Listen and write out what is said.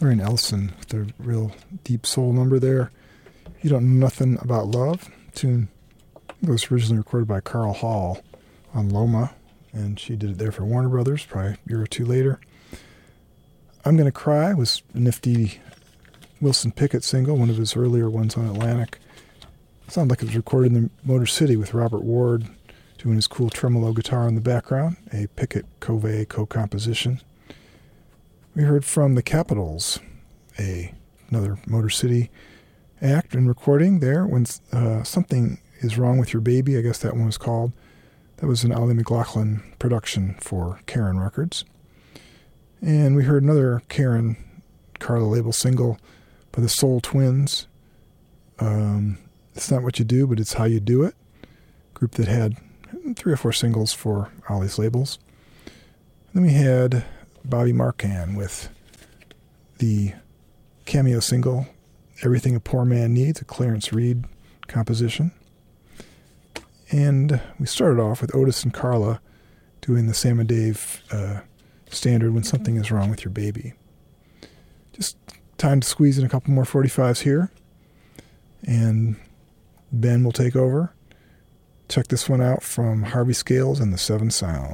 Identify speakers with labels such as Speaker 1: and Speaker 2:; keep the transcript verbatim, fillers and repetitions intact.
Speaker 1: Marian Ellison with a real deep soul number there. You Don't Know Nothing About Love. Tune was originally recorded by Carl Hall on Loma, and she did it there for Warner Brothers, probably a year or two later. I'm Gonna Cry was a nifty Wilson Pickett single, one of his earlier ones on Atlantic. It sounded like it was recorded in the Motor City with Robert Ward doing his cool tremolo guitar in the background, a Pickett-Covey co-composition. We heard from the Capitals, a another Motor City act and recording there, When uh, Something Is Wrong With Your Baby, I guess that one was called. That was an Ollie McLaughlin production for Karen Records. And we heard another Karen Carla label single by the Soul Twins. Um, it's Not What You Do, but It's How You Do It. Group that had three or four singles for Ollie's labels. And then we had Bobby Marcan with the cameo single Everything a Poor Man Needs, a Clarence Reed composition. And we started off with Otis and Carla doing the Sam and Dave uh, standard When Something Is Wrong With Your Baby. Just time to squeeze in a couple more forty-fives here. And Ben will take over. Check this one out from Harvey Scales and the Seven Sounds.